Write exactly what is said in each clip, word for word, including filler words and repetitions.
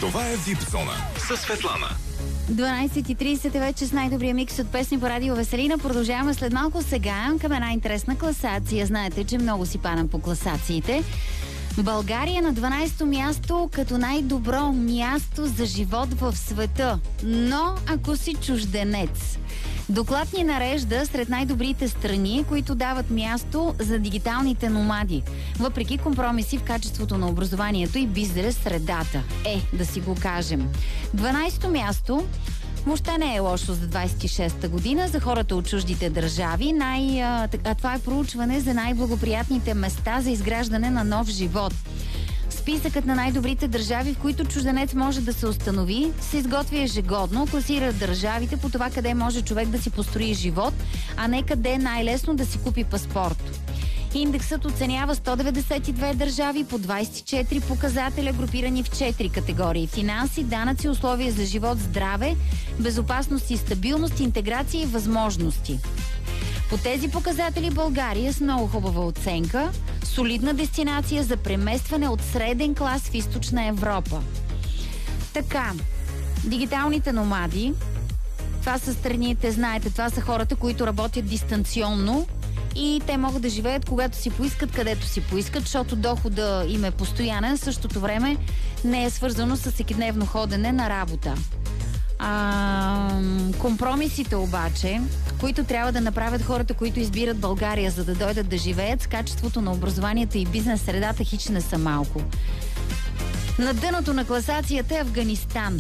Това е Вип Зона със Светлана. дванайсет и трийсет е вече с най-добрия микс от песни по Радио Веселина. Продължаваме след малко сега към една интересна класация. Знаете, че много си падам по класациите. България на дванайсето място като най-добро място за живот в света. Но ако си чужденец. Доклад ни нарежда сред най-добрите страни, които дават място за дигиталните номади. Въпреки компромиси в качеството на образованието и бизнес средата. Е, да си го кажем. дванайсето място въобще не е лошо за двайсет и шеста година за хората от чуждите държави. Най, а, а това е проучване за най-благоприятните места за изграждане на нов живот. Списъкът на най-добрите държави, в които чужденец може да се установи, се изготвя ежегодно, класира държавите по това къде може човек да си построи живот, а не къде е най-лесно да си купи паспорт. Индексът оценява сто деветдесет и две държави по двайсет и четири показателя, групирани в четири категории: финанси, данъци, условия за живот, здраве, безопасност и стабилност, интеграция и възможности. По тези показатели България с много хубава оценка, солидна дестинация за преместване от среден клас в източна Европа. Така, дигиталните номади, това са страните, знаете, това са хората, които работят дистанционно и те могат да живеят когато си поискат, където си поискат, защото дохода им е постоянен, в същото време не е свързано с всекидневно ходене на работа. А, компромисите обаче, които трябва да направят хората, които избират България, за да дойдат да живеят, с качеството на образованието и бизнес средата хич не са малко. На дъното на класацията е Афганистан.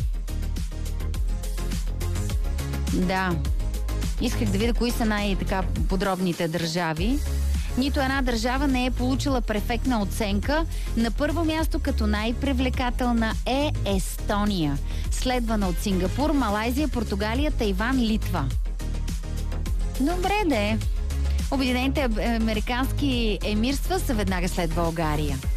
Да. Исках да видя кои са най-така подробните държави. Нито една държава не е получила перфектна оценка. На първо място като най-привлекателна е Естония, следвана от Сингапур, Малайзия, Португалия, Тайван, Литва. Добре де. Обединените американски емирства са веднага след България.